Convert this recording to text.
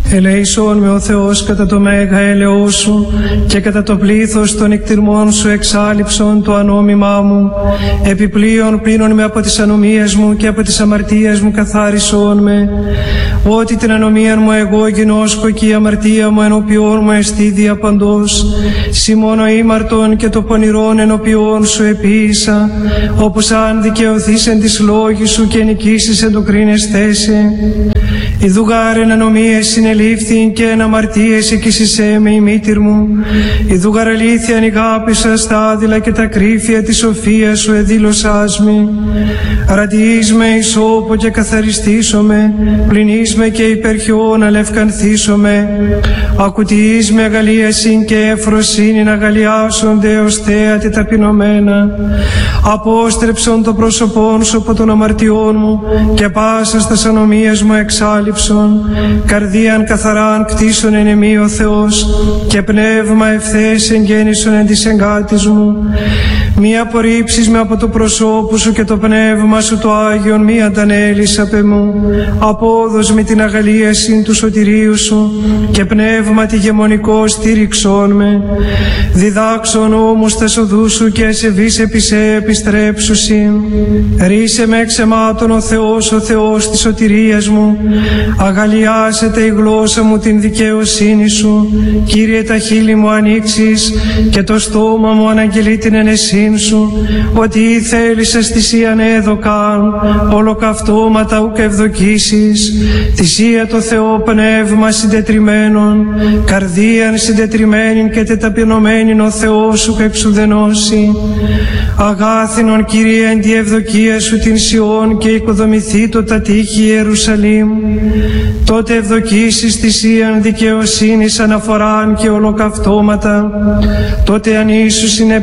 Ελεησόν με ο Θεός κατά το μέγα έλεος Σου και κατά το πλήθος των εκτιρμών Σου εξάλειψον το ανόμημά μου. Επιπλέον πλύνον με από τις ανομίες μου και από τις αμαρτίες μου καθάρισον με. Ότι την ανομία μου εγώ γινώσκω και η αμαρτία μου ενώπιόν μου εστί διαπαντός. Συ μόνο ήμαρτον και το πονηρόν ενώπιόν Σου επίησα, όπως αν δικαιωθείς εν της λόγης Σου και νικήσεις εν το κρίνεσθέ σε. Ιδού γάρεν ανομίες συνελήφθην και εν αμαρτίες εκείσισέ με η μήτηρ μου. Ιδού γαρ αλήθειαν ηγάπησα στα άδειλα και τα κρύφια της σοφίας Σου εδήλωσάς μη. Ρατιείς με ισόπο και καθαριστήσομαι, πλυνείς με και υπερχιόν αλευκανθήσομαι. Ακουτιείς με αγαλίασιν και εφροσύνην αγαλιάσονται ως θέατη ταπεινωμένα. Απόστρεψον το πρόσωπόν Σου από των αμαρτιών μου και πάσα στας ανομίες μου εξάλειψον. Καρδίαν καθαράν κτίσον εν εμεί ο Θεός και πνεύμα ευθέως εγγέννησον εν της εγκάτης μου. Μη απορρίψεις με από το προσώπου Σου και το πνεύμα Σου το Άγιον μη αντανέλεις απ' εμού. Απόδος με την αγαλίαση του σωτηρίου Σου και πνεύμα τη γεμονικό στήριξον με. Διδάξον όμως τα σοδούς Σου και ασεβείς επί σε επιστρέψουσιν. Ρίσε με εξαιμάτων ο Θεός της σωτηρίας μου. Αγαλιάσετε η γλώσσα μου την δικαιοσύνη Σου. Κύριε τα χείλη μου ανοίξεις και το στόμα μου αναγγελεί την ενεσύν Σου. Ότι θέλησες θυσίαν έδωκαν, ολοκαυτώματα ουκ ευδοκίσεις. Θυσία το Θεό πνεύμα συντετριμένον, καρδίαν συντετριμένην και τεταπεινωμένην ο Θεός Σου εξουδενώσει. Αγάθινον Κύριε εν τη ευδοκία Σου την Σιών και οικοδομηθεί το τα τείχη Ιερουσαλήμ. Τότε ευδοκίσεις θυσίαν δικαιοσύνης αναφοράν και ολοκαυτώματα. Τότε αν Ιησούς είναι